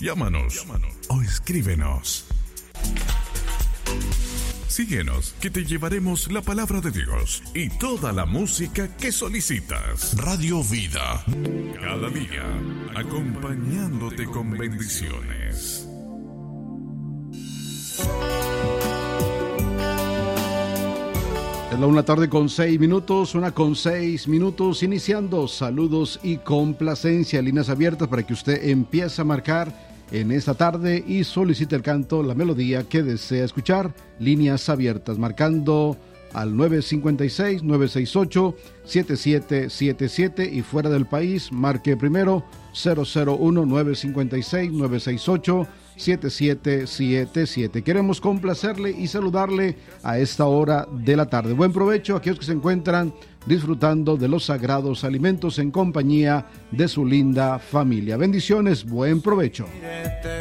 Llámanos o escríbenos. Síguenos, que te llevaremos la palabra de Dios y toda la música que solicitas. Radio Vida. Cada día, acompañándote con bendiciones. Es la 1:06, 1:06, iniciando saludos y complacencia, líneas abiertas para que usted empiece a marcar en esta tarde y solicite el canto, la melodía que desea escuchar. Líneas abiertas, marcando al 956-968-7777 y fuera del país, marque primero 001-956-968-7777. Queremos complacerle y saludarle a esta hora de la tarde. Buen provecho a aquellos que se encuentran disfrutando de los sagrados alimentos en compañía de su linda familia. Bendiciones, buen provecho.